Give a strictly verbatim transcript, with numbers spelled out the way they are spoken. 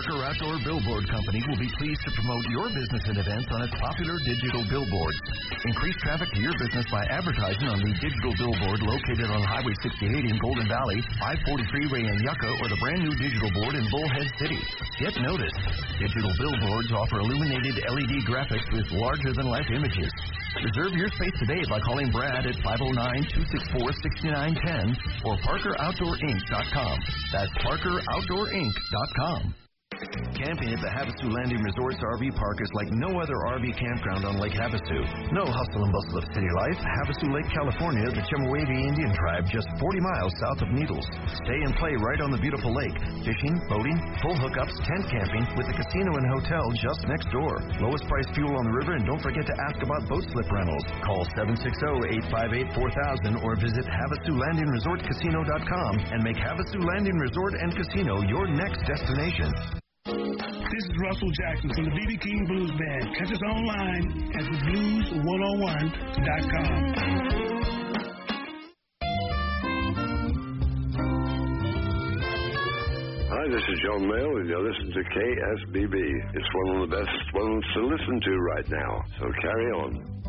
Parker Outdoor Billboard Company will be pleased to promote your business and events on its popular digital billboards. Increase traffic to your business by advertising on the digital billboard located on Highway sixty-eight in Golden Valley, I forty freeway in Yucca, or the brand new digital board in Bullhead City. Get noticed. Digital billboards offer illuminated L E D graphics with larger-than-life images. Reserve your space today by calling Brad at five oh nine, two six four, six nine one zero or Parker Outdoor Inc dot com. That's Parker Outdoor Inc dot com. Camping at the Havasu Landing Resorts R V Park is like no other R V campground on Lake Havasu. No hustle and bustle of city life. Havasu Lake, California, the Chemehuevi Indian tribe, just forty miles south of Needles. Stay and play right on the beautiful lake. Fishing, boating, full hookups, tent camping, with a casino and hotel just next door. Lowest price fuel on the river, and don't forget to ask about boat slip rentals. Call seven six zero, eight five eight, four thousand or visit Havasu Landing Resort Casino dot com and make Havasu Landing Resort and Casino your next destination. This is Russell Jackson from the B B King Blues Band. Catch us online at the blues one oh one dot com. Hi, this is John Mayle, and you're listening to K S B B. It's one of the best ones to listen to right now, so carry on.